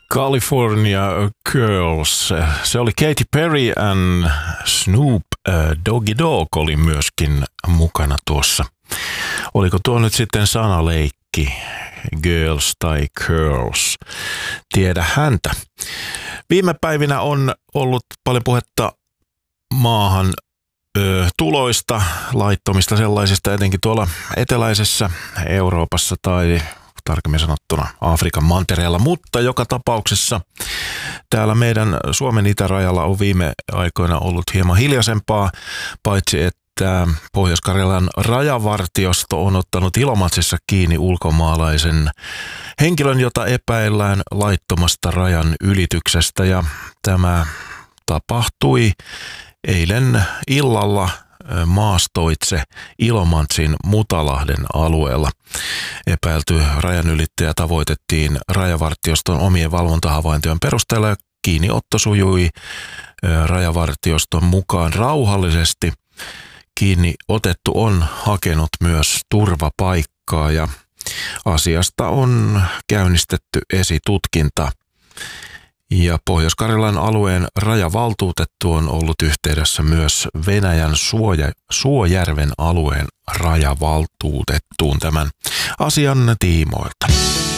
California Girls. Se oli Katy Perry and Snoop Doggy Dogg oli myöskin mukana tuossa. Oliko tuo nyt sitten sanaleikki? Girls tai Curls? Tiedä häntä. Viime päivinä on ollut paljon puhetta maahan tuloista, laittomista sellaisista, etenkin tuolla eteläisessä Euroopassa tai tarkemmin sanottuna Afrikan mantereella, mutta joka tapauksessa täällä meidän Suomen itärajalla on viime aikoina ollut hieman hiljaisempaa, paitsi että Pohjois-Karjalan rajavartiosto on ottanut Ilomantsissa kiinni ulkomaalaisen henkilön, jota epäillään laittomasta rajan ylityksestä, ja tämä tapahtui eilen illalla maastoitse Ilomantsin Mutalahden alueella. Epäilty rajanylittäjä tavoitettiin rajavartioston omien valvontahavaintojen perusteella ja kiinniotto sujui rajavartioston mukaan rauhallisesti. Kiinni otettu on hakenut myös turvapaikkaa ja asiasta on käynnistetty esitutkinta. Ja Pohjois-Karjalan alueen rajavaltuutettu on ollut yhteydessä myös Venäjän Suojärven alueen rajavaltuutettuun tämän asian tiimoilta.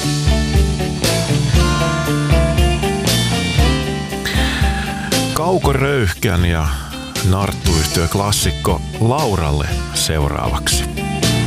Kauko Röyhkän ja Narttuyhtyö klassikko Lauralle seuraavaksi.